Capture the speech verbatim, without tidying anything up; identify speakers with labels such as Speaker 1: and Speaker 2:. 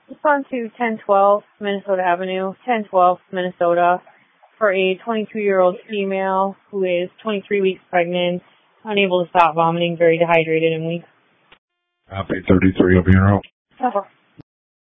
Speaker 1: It's on to ten twelve Minnesota Avenue, ten twelve Minnesota, for a twenty-two-year-old female who is twenty-three weeks pregnant, unable to stop vomiting, very dehydrated and weak.
Speaker 2: Copy thirty-three, over here out.
Speaker 1: Over.